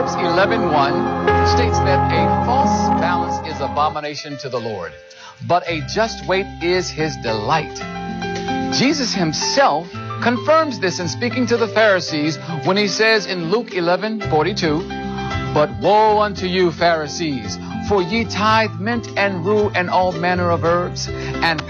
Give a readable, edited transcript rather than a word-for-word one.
Proverbs 11:1 states that a false balance is abomination to the Lord, but a just weight is his delight. Jesus himself confirms this in speaking to the Pharisees when he says in Luke 11:42, "But woe unto you, Pharisees, for ye tithe mint and rue and all manner of herbs, and